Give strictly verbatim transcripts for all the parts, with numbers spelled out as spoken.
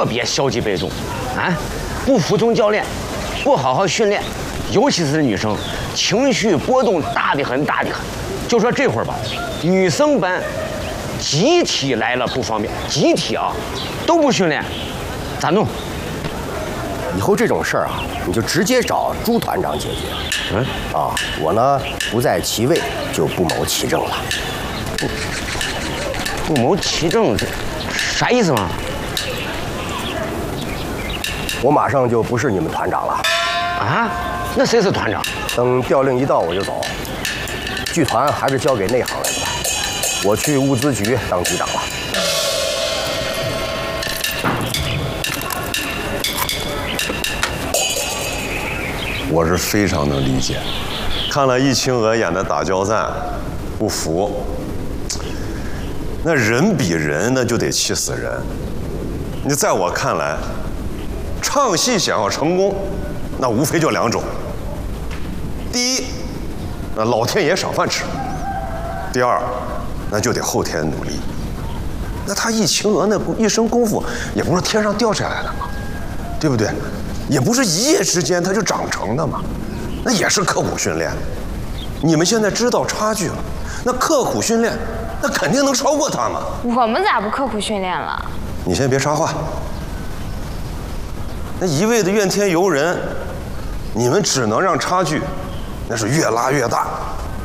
特别消极被动，啊，不服从教练，不好好训练，尤其是女生，情绪波动大得很，大得很。就说这会儿吧，女生班集体来了不方便，集体啊都不训练，咋弄？ 以后这种事儿啊，你就直接找朱团长解决。嗯啊，我呢不在其位，就不谋其政了。 不不谋其政，这啥意思嘛？ 我马上就不是你们团长了。 啊？那谁是团长？ 等调令一到我就走。剧团还是交给内行人吧。我去物资局当局长了。 我是非常能理解，看了易清娥演的打交战，不服。那人比人，那就得气死人。你在我看来，唱戏想要成功，那无非就两种：第一，那老天爷赏饭吃；第二，那就得后天努力。那他易清娥那一身功夫，也不是天上掉下来的嘛，对不对？也不是一夜之间他就长成的嘛，那也是刻苦训练。你们现在知道差距了，那刻苦训练，那肯定能超过他嘛。 我们咋不刻苦训练了？ 你先别插话。那一味的怨天尤人，你们只能让差距，那是越拉越大。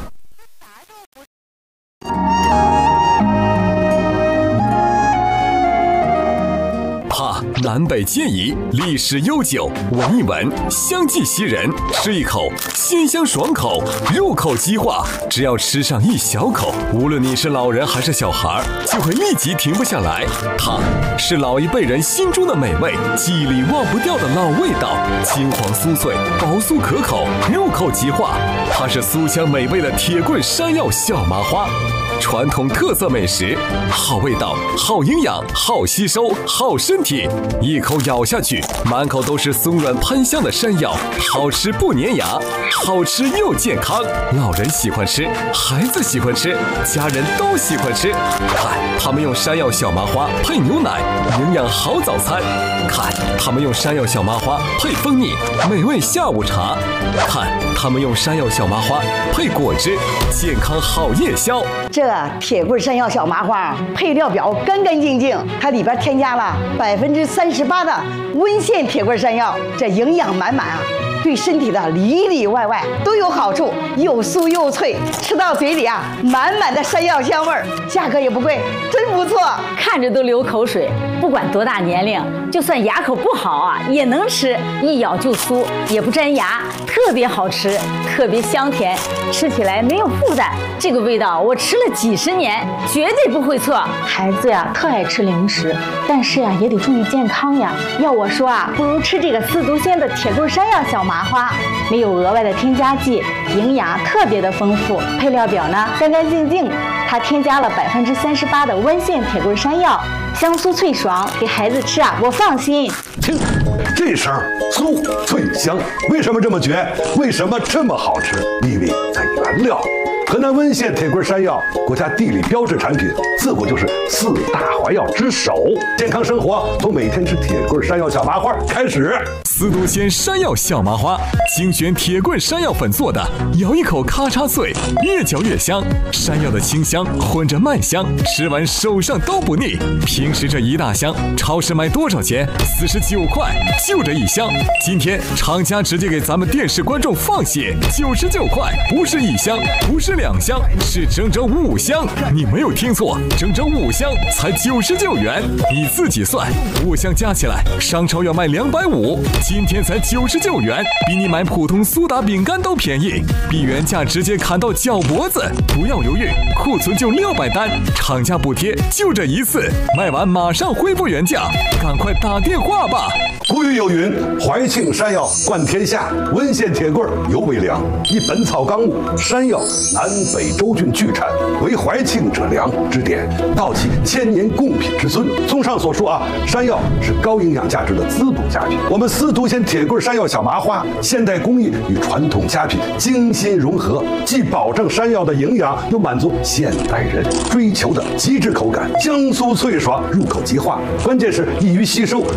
南北皆宜，历史悠久，闻一闻，香气袭人，吃一口，鲜香爽口，入口即化。只要吃上一小口，无论你是老人还是小孩，就会立即停不下来。它是老一辈人心中的美味，记忆里忘不掉的老味道，金黄酥脆，薄酥可口，入口即化。它是酥香美味的铁棍山药小麻花。传统特色美食，好味道，好营养，好吸收，好身体。一口咬下去，满口都是松软喷香的山药，好吃不粘牙，好吃又健康。老人喜欢吃，孩子喜欢吃，家人都喜欢吃。看他们用山药小麻花配牛奶，营养好早餐；看他们用山药小麻花配蜂蜜，美味下午茶；看他们用山药小麻花配果汁，健康好夜宵。 这铁棍山药小麻花配料表干干净净，它里边添加了百分之三十八的温县铁棍山药，这营养满满啊，对身体的里里外外都有好处，又酥又脆，吃到嘴里啊，满满的山药香味儿，价格也不贵，真不错， 看着都流口水。不管多大年龄，就算牙口不好啊，也能吃，一咬就酥，也不粘牙，特别好吃，特别香甜，吃起来没有负担。这个味道我吃了几十年，绝对不会错。孩子呀，特爱吃零食，但是呀，也得注意健康呀。要我说啊，不如吃这个司徒仙的铁棍山药小麻花，没有额外的添加剂，营养特别的丰富。配料表呢干干净净，它添加了百分之三十八的温县铁棍山药，香酥脆爽，给孩子吃啊，我放心。 听，这声酥脆香，为什么这么绝？为什么这么好吃？秘密在原料。河南温县铁棍山药，国家地理标志产品，自古就是四大怀药之首。健康生活从每天吃铁棍山药小麻花开始。 司徒仙山药小麻花，精选铁棍山药粉做的，咬一口咔嚓脆，越嚼越香。山药的清香混着麦香，吃完手上都不腻。平时这一大箱，超市卖多少钱？四十九块，就这一箱。今天厂家直接给咱们电视观众放血，九十九块，不是一箱，不是两箱，是整整五箱。你没有听错，整整五箱才九十九元。你自己算，五箱加起来，商超要卖两百五。今天才九十九元，比你买普通苏打饼干都便宜，比原价直接砍到脚脖子。不要犹豫，库存就六百单，厂家补贴就这一次，卖完马上恢复原价，赶快打电话吧。 古语有云：怀庆山药冠天下，温县铁棍尤为良。依《本草纲目》，山药南北州郡巨产，为怀庆者良之典，道其千年贡品之尊。综上所述啊，山药是高营养价值的滋补佳品。我们司徒仙铁棍山药小麻花，现代工艺与传统佳品精心融合，既保证山药的营养，又满足现代人追求的极致口感，香酥脆爽，入口即化。关键是易于吸收，